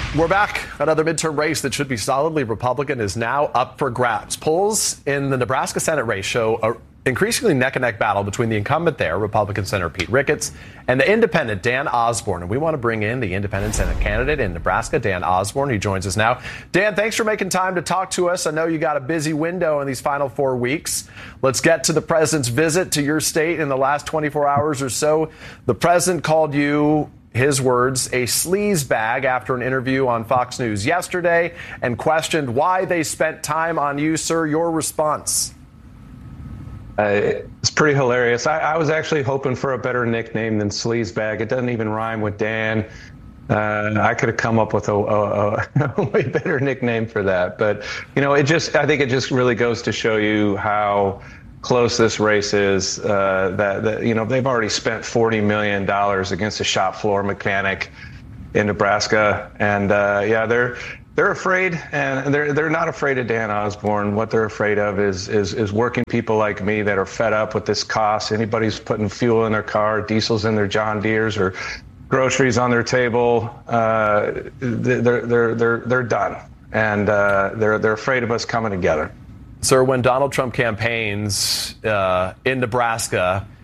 We're back. Another midterm race that should be solidly Republican is now up for grabs. Polls in the Nebraska Senate race show an increasingly neck-and-neck battle between the incumbent there, Republican Senator Pete Ricketts, and the independent Dan Osborne. And we want to bring in the independent Senate candidate in Nebraska, Dan Osborne, who joins us now. Dan, thanks for making time to talk to us. I know you got a busy window in these final 4 weeks. Let's get to the president's visit to your state in the last 24 hours or so. The president called you, his words, a sleaze bag after an interview on Fox News yesterday and questioned why they spent time on you, sir. Your response? It's pretty hilarious. I was actually hoping for a better nickname than sleaze bag. It doesn't even rhyme with Dan. I could have come up with a way better nickname for that. But, you know, I think it just really goes to show you how close this race is, that you know, they've already spent $40 million against a shop floor mechanic in Nebraska. And they're afraid, and they're not afraid of Dan Osborne. What they're afraid of is working people like me that are fed up with this cost. Anybody who's putting fuel in their car, diesels in their John Deeres, or groceries on their table, they're done. And they're afraid of us coming together. Sir, when Donald Trump campaigns in Nebraska,